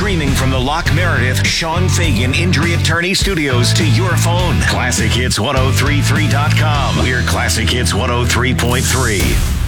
Streaming from the Loch Meredith Sean Fagan Injury Attorney Studios to your phone. ClassicHits1033.com. We're Classic Hits 103.3.